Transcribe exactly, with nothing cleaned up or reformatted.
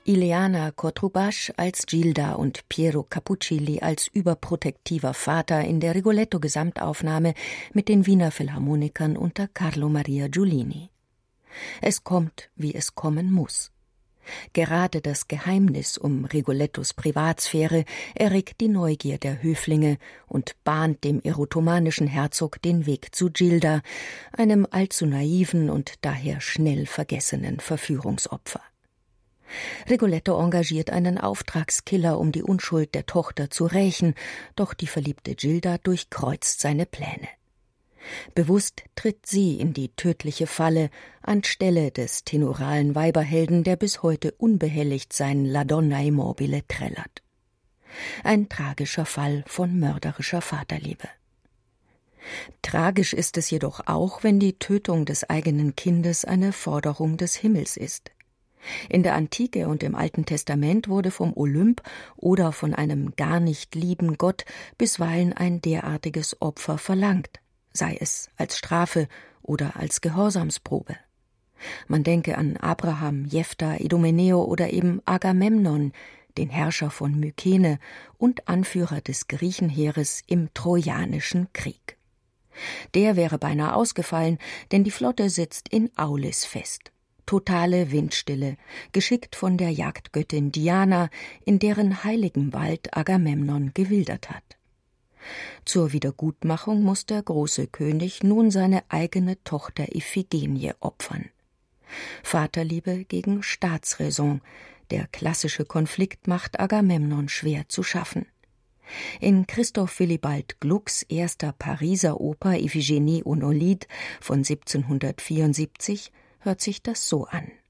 Ileana Cotrubaschi als Gilda und Piero Capuccilli als überprotektiver Vater in der Rigoletto-Gesamtaufnahme mit den Wiener Philharmonikern unter Carlo Maria Giulini. Es kommt, wie es kommen muss. Gerade das Geheimnis um Rigolettos Privatsphäre erregt die Neugier der Höflinge und bahnt dem erotomanischen Herzog den Weg zu Gilda, einem allzu naiven und daher schnell vergessenen Verführungsopfer. Rigoletto engagiert einen Auftragskiller, um die Unschuld der Tochter zu rächen, doch die verliebte Gilda durchkreuzt seine Pläne. Bewusst tritt sie in die tödliche Falle anstelle des tenoralen Weiberhelden, der bis heute unbehelligt sein La Donna Immobile trällert. Ein tragischer Fall von mörderischer Vaterliebe. Tragisch ist es jedoch auch, wenn die Tötung des eigenen Kindes eine Forderung des Himmels ist. In der Antike und im Alten Testament wurde vom Olymp oder von einem gar nicht lieben Gott bisweilen ein derartiges Opfer verlangt, sei es als Strafe oder als Gehorsamsprobe. Man denke an Abraham, Jephthah, Idomeneo oder eben Agamemnon, den Herrscher von Mykene und Anführer des Griechenheeres im Trojanischen Krieg. Der wäre beinahe ausgefallen, denn die Flotte sitzt in Aulis fest. Totale Windstille, geschickt von der Jagdgöttin Diana, in deren heiligen Wald Agamemnon gewildert hat. Zur Wiedergutmachung muss der große König nun seine eigene Tochter Iphigenie opfern. Vaterliebe gegen Staatsräson, der klassische Konflikt macht Agamemnon schwer zu schaffen. In Christoph Willibald Glucks erster Pariser Oper Iphigenie Onolide von siebzehnhundertvierundsiebzig hört sich das so an.